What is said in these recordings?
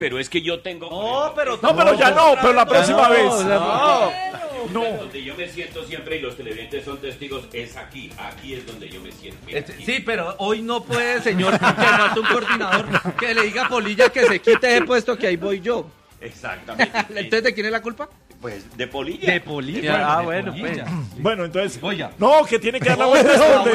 Pero es que yo tengo... pero la próxima vez. No. Donde yo me siento siempre, y los televidentes son testigos, es aquí. Aquí es donde yo me siento. Mira, sí, pero hoy no puede, señor, que falta un coordinador que le diga a Polilla que se quite ese puesto, que ahí voy yo. Exactamente. ¿Entonces de quién es la culpa? Pues de Polilla. De Polilla. Bueno, pues. Bueno, entonces. Polilla. No, que tiene que dar la vuelta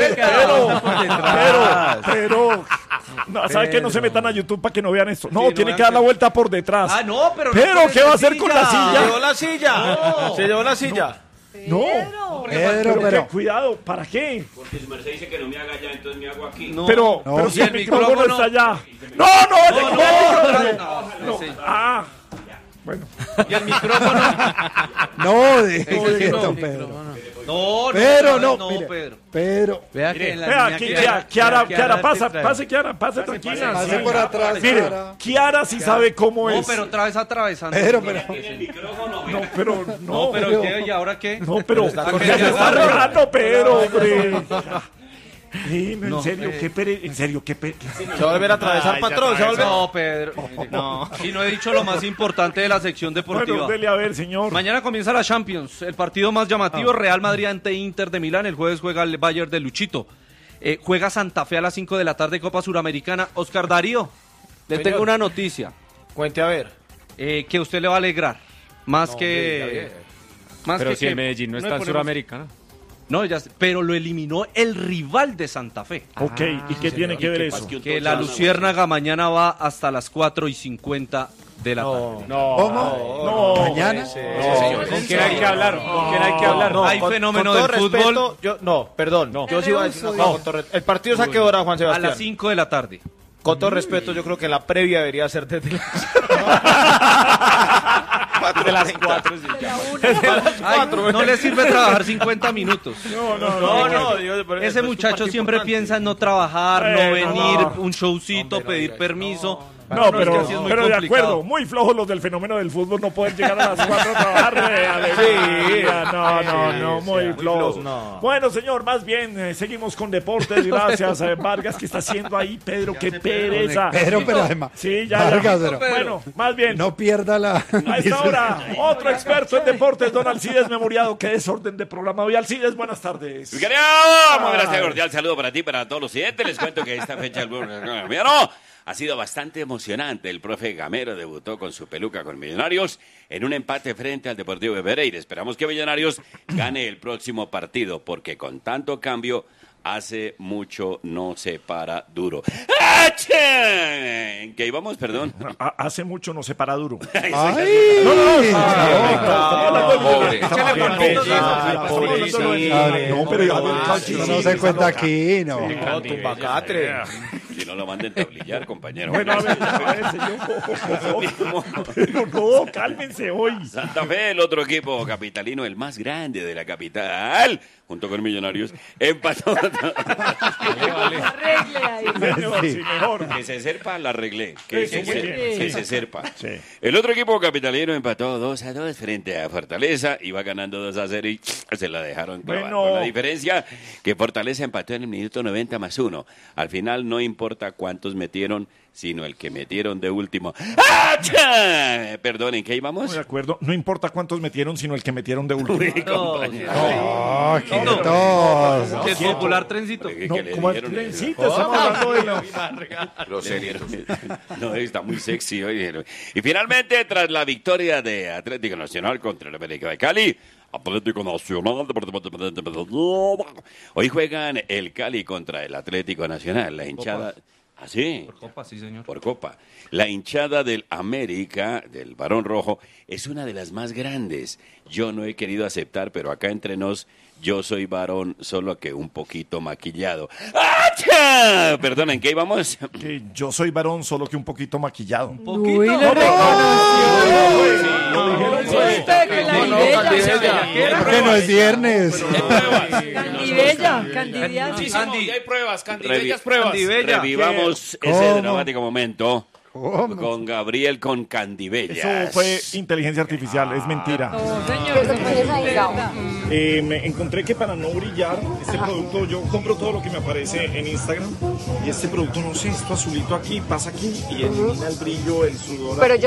pero. No, ¿sabe qué? No se metan a YouTube para que no vean esto. No, tiene que dar la vuelta por detrás. Pero. Pero, ¿qué va a hacer con la silla? Se llevó la silla. No. Pedro. Cuidado, ¿para qué? Porque su merced dice que no me haga allá, entonces me hago aquí. Pero si el micrófono está allá. No. Bueno. ¿Y el micrófono? No, Pedro. Pedro. Vea que Kiara, pase, tranquila. Pase por atrás. Mire, Kiara sí sabe cómo es. No, pero otra vez atravesando. Pero. No, pero ¿qué? ¿Y ahora qué? No, pero está regando, Pedro, hombre. Sí, en serio, qué Se va a volver a atravesar, patrón. No, Pedro. No. Y no he dicho lo más importante de la sección deportiva. Bueno, dele a ver, señor. Mañana comienza la Champions, el partido más llamativo, Real Madrid ante Inter de Milán. El jueves juega el Bayern de Luchito. Juega Santa Fe a las 5 de la tarde, Copa Suramericana. Oscar Darío, le tengo una noticia. Cuente a ver. Que usted le va a alegrar. Pero si el Medellín no está en Suramericana. No, pero lo eliminó el rival de Santa Fe. Ok, ¿y qué tiene que ver eso? Que la Luciérnaga mañana va hasta las 4:50 de la tarde. No. ¿Mañana? ¿Con quién hay que hablar? Hay fenómeno del fútbol. Yo sí voy a decir una cosa con todo respeto. El partido es a qué hora, Juan Sebastián. A las 5 de la tarde. Con todo respeto, yo creo que la previa debería ser desde las... de las 4. No le sirve trabajar 50 minutos. No. Ese muchacho siempre piensa en no trabajar, no venir, un showcito, pedir permiso. No, pero de acuerdo, muy flojos los del fenómeno del fútbol, no pueden llegar a las 4 a trabajar. No, muy flojos. No. Bueno, señor, más bien, seguimos con deportes. Gracias, Vargas, ¿qué está haciendo ahí, Pedro? ¡Qué pereza! Pero además. Sí, ya. Bueno, más bien. No pierda la... A esta hora, otro experto en deportes, don Alcides Memoriado. Qué desorden de programa hoy. Alcides, buenas tardes. Muy gracias, cordial saludo para ti, para todos los siguientes. Les cuento que esta fecha ha sido bastante emocionante. El profe Gamero debutó con su peluca con Millonarios en un empate frente al Deportivo de Pereira. Esperamos que Millonarios gane el próximo partido, porque con tanto cambio hace mucho no se para duro. ¿Qué íbamos? Perdón. Hace mucho no se para duro. No se cuenta aquí, no. Si no lo manden tablillar, compañero. Bueno, a ver, pero no, cálmense hoy. Santa Fe, el otro equipo capitalino, el más grande de la capital, junto con Millonarios, empató. Mejor. Que se serpa, la arreglé. Que se serpa. Sí. El otro equipo capitalino empató 2-2 frente a Fortaleza, iba ganando 2-0 y se la dejaron clavar. Con la diferencia que Fortaleza empató en el minuto 90+1. Al final no importa cuántos metieron, sino el que metieron de último. Perdonen, ¿qué íbamos? De acuerdo, no importa cuántos metieron, sino el que metieron de último. Uy, compañero. ¿Qué es popular, trencito? ¿Cómo es trencito? Estamos hablando de No, está muy sexy hoy. Y finalmente, tras la victoria de Atlético Nacional contra el América de Cali, Atlético Nacional. Hoy juegan el Cali contra el Atlético Nacional. La hinchada... ¿Ah, sí? Por Copa, sí, señor. Por Copa. La hinchada del América, del Barón Rojo, es una de las más grandes. Yo no he querido aceptar, pero acá entre nos, yo soy varón, solo que un poquito maquillado. ¡Achá! Perdón, ¿en qué íbamos? Que yo soy varón, solo que un poquito maquillado. ¿Un poquito? Uy, lo porque no es viernes. Candibella. Revivamos ese dramático momento Con Gabriel con Candibellas. Eso fue inteligencia artificial, es mentira. Me encontré que para no brillar, este producto, yo compro todo lo que me aparece en Instagram y este producto, no sé, esto azulito aquí, pasa aquí y elimina el brillo, el sudor. Pero aquí.